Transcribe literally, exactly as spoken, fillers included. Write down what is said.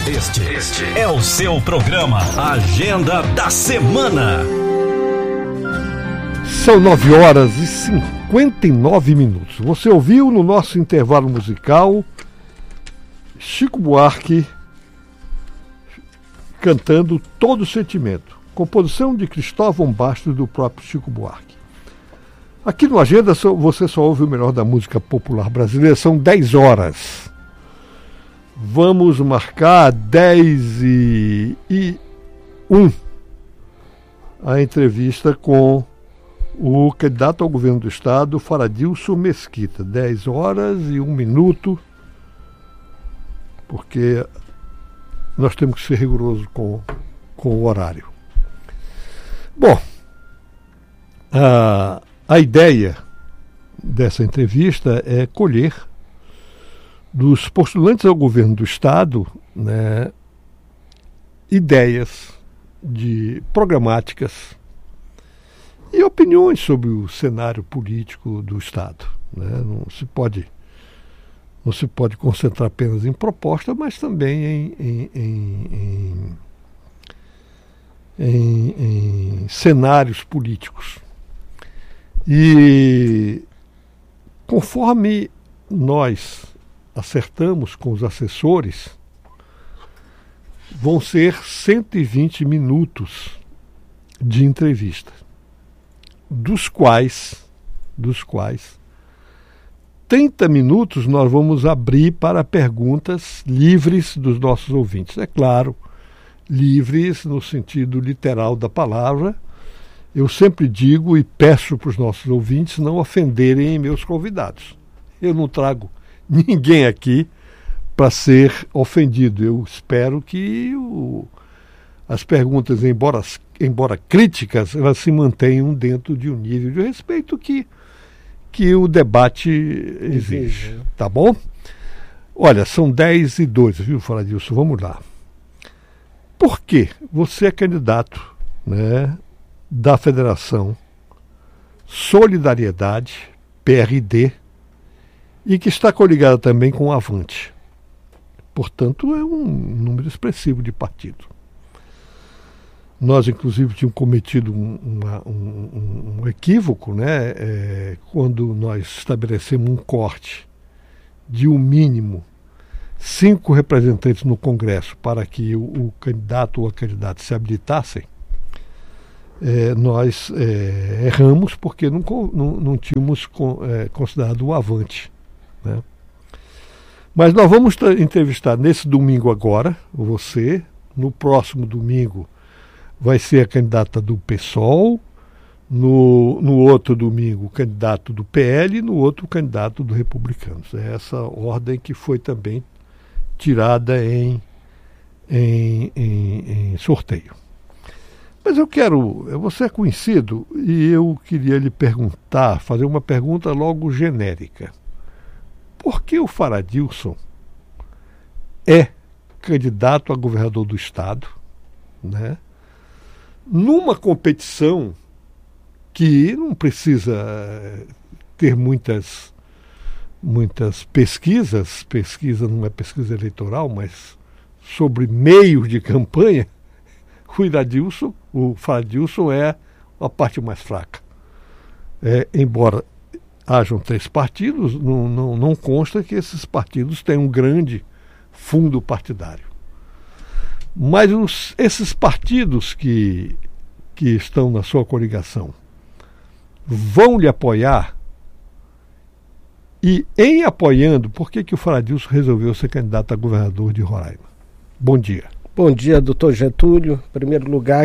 Este, este é o seu programa Agenda da Semana. São nove horas e cinquenta e nove minutos. Você ouviu no nosso intervalo musical Chico Buarque cantando Todo Sentimento, composição de Cristóvão Bastos, do próprio Chico Buarque. Aqui no Agenda você só ouve o melhor da música popular brasileira. São dez horas. Vamos marcar dez e um a entrevista com o candidato ao governo do estado, Faradilson Mesquita. dez horas e um minuto, porque nós temos que ser rigorosos com, com o horário. Bom, a, a ideia dessa entrevista é colher dos postulantes ao governo do estado, né, ideias de programáticas e opiniões sobre o cenário político do estado, né? Não se pode não se pode concentrar apenas em proposta, mas também em, em, em, em, em, em cenários políticos. E conforme nós acertamos com os assessores, vão ser cento e vinte minutos de entrevista, dos quais, dos quais trinta minutos nós vamos abrir para perguntas livres dos nossos ouvintes. É claro, livres no sentido literal da palavra. Eu sempre digo e peço para os nossos ouvintes não ofenderem meus convidados. Eu não trago ninguém aqui para ser ofendido. Eu espero que o, as perguntas, embora, embora críticas, elas se mantenham dentro de um nível de respeito que, que o debate exige. Sim. Tá bom? Olha, são dez e dois, viu, Faradilson? Vamos lá. Por que você é candidato, né, da Federação Solidariedade, P R D, e que está coligada também com o Avante? Portanto, é um número expressivo de partido. Nós, inclusive, tínhamos cometido um, uma, um, um equívoco, né, é, quando nós estabelecemos um corte de um mínimo cinco representantes no Congresso para que o, o candidato ou a candidata se habilitassem. É, nós é, erramos porque não, não, não tínhamos con, é, considerado o Avante, né? Mas nós vamos entrevistar nesse domingo agora você, no próximo domingo vai ser a candidata do PSOL, no, no outro domingo o candidato do P L e no outro o candidato do Republicanos. É essa ordem que foi também tirada em, em, em, em sorteio. Mas eu quero, você é conhecido e eu queria lhe perguntar, fazer uma pergunta logo genérica. Por que o Faradilson é candidato a governador do estado, né, numa competição que não precisa ter muitas, muitas pesquisas, pesquisa não é pesquisa eleitoral, mas sobre meios de campanha, o Iradilson, o Faradilson é a parte mais fraca. É, embora hajam três partidos, não, não, não consta que esses partidos têm um grande fundo partidário. Mas os, esses partidos que, que estão na sua coligação vão lhe apoiar? E em apoiando, por que, que o Faradilson resolveu ser candidato a governador de Roraima? Bom dia. Bom dia, doutor Getúlio. Em primeiro lugar,